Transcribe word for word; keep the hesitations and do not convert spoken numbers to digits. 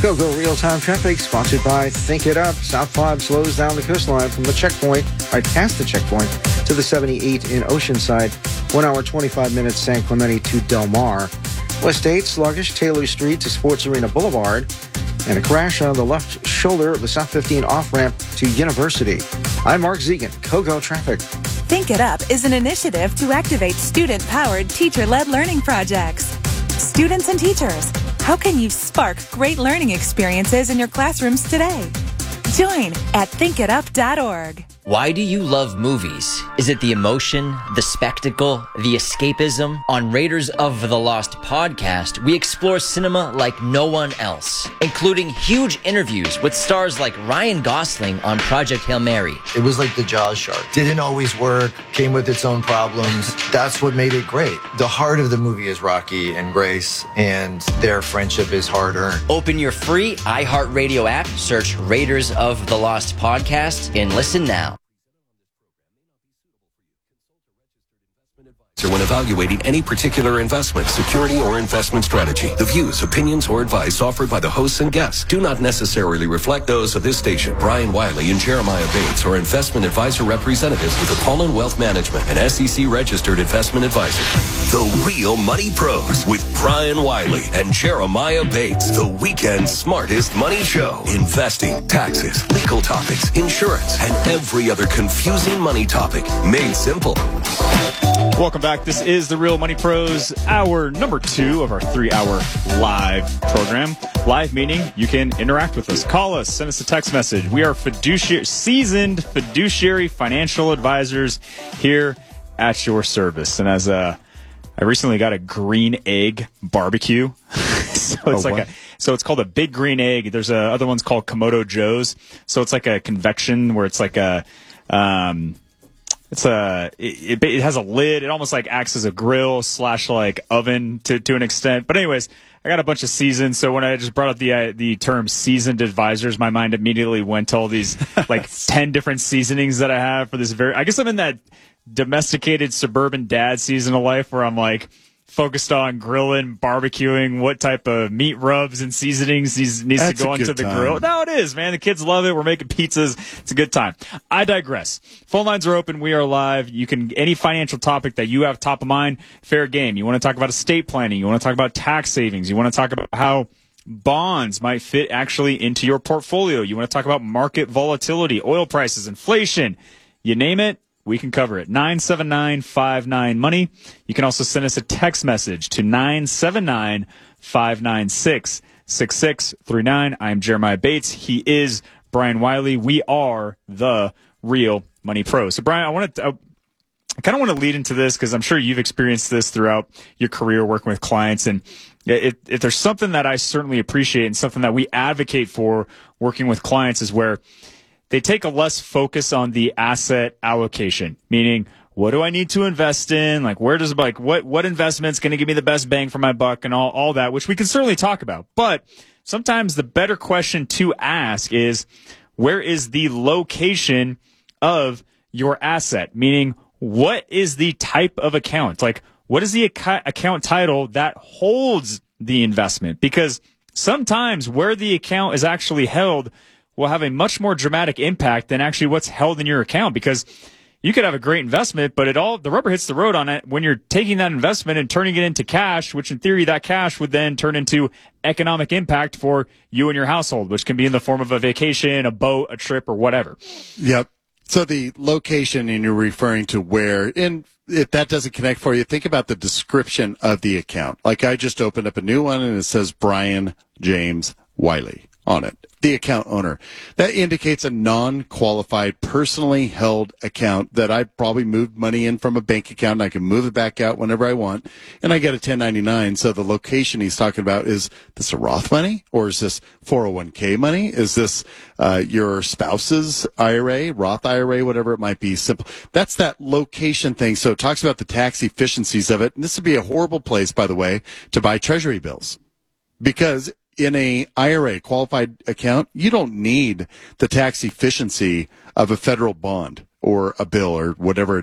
Go real-time traffic sponsored by Think It Up. South five slows down the coastline from the checkpoint, right past the checkpoint, to the seventy-eight in Oceanside. One hour, twenty-five minutes, San Clemente to Del Mar. West eight, sluggish, Taylor Street to Sports Arena Boulevard. And a crash on the left shoulder of the South fifteen off-ramp to University. I'm Mark Zegan, Kogo Traffic. Think It Up is an initiative to activate student-powered, teacher-led learning projects. Students and teachers, how can you spark great learning experiences in your classrooms today? Join at think it up dot org. Why do you love movies? Is it the emotion, the spectacle, the escapism? On Raiders of the Lost podcast, we explore cinema like no one else, including huge interviews with stars like Ryan Gosling on Project Hail Mary. It was like the Jaws shark. Didn't always work, came with its own problems. That's what made it great. The heart of the movie is Rocky and Grace, and their friendship is hard-earned. Open your free iHeartRadio app, search Raiders of the Lost podcast, and listen now. When evaluating any particular investment, security, or investment strategy, the views, opinions, or advice offered by the hosts and guests do not necessarily reflect those of this station. Brian Wiley and Jeremiah Bates are investment advisor representatives with Apollon Wealth Management, an S E C-registered investment advisor. The Real Money Pros with Brian Wiley and Jeremiah Bates. The weekend's smartest money show. Investing, taxes, legal topics, insurance, and every other confusing money topic made simple. Welcome back. This is the Real Money Pros, hour number two of our three-hour live program. Live meaning you can interact with us. Call us. Send us a text message. We are fiduciary, seasoned fiduciary financial advisors here at your service. And as a, I recently got a green egg barbecue. so it's oh, like what? a, so it's called a big green egg. There's a other one's called Komodo Joe's. So it's like a convection where it's like a, um, It's a, it, it has a lid. It almost like acts as a grill slash like oven to, to an extent. But anyways, I got a bunch of seasoned. So when I just brought up the, uh, the term seasoned advisors, my mind immediately went to all these like ten different seasonings that I have for this very, I guess I'm in that domesticated suburban dad season of life where I'm like focused on grilling, barbecuing, what type of meat rubs and seasonings needs, needs to go onto the time. grill. No, it is, man. The kids love it. We're making pizzas. It's a good time. I digress. Phone lines are open. We are live. You can, any financial topic that you have top of mind, fair game. You want to talk about estate planning. You want to talk about tax savings. You want to talk about how bonds might fit actually into your portfolio. You want to talk about market volatility, oil prices, inflation. You name it. We can cover it. nine seven nine five nine money. You can also send us a text message to nine seven nine five nine six six six three nine. I'm Jeremiah Bates. He is Brian Wiley. We are the Real Money Pros. So, Brian, I want to, I kind of want to lead into this because I'm sure you've experienced this throughout your career working with clients. And if, if there's something that I certainly appreciate and something that we advocate for working with clients is where they take a less focus on the asset allocation, meaning what do I need to invest in? Like where does like what what investment's going to give me the best bang for my buck and all, all that, which we can certainly talk about. But sometimes the better question to ask is where is the location of your asset? Meaning what is the type of account? Like what is the ac- account title that holds the investment? Because sometimes where the account is actually held will have a much more dramatic impact than actually what's held in your account, because you could have a great investment, but it all, the rubber hits the road on it when you're taking that investment and turning it into cash, which in theory that cash would then turn into economic impact for you and your household, which can be in the form of a vacation, a boat, a trip, or whatever. Yep. So the location, and you're referring to where, and if that doesn't connect for you, think about the description of the account. Like I just opened up a new one and it says Brian James Wiley on it, the account owner. That indicates a non-qualified, personally held account that I probably moved money in from a bank account and I can move it back out whenever I want, and I get a ten ninety-nine. So the location he's talking about, is this a Roth money, or is this four oh one k money? Is this uh, your spouse's I R A, Roth I R A, whatever it might be? Simple. That's that location thing. So it talks about the tax efficiencies of it. And this would be a horrible place, by the way, to buy treasury bills, because in a I R A qualified account, you don't need the tax efficiency of a federal bond or a bill or whatever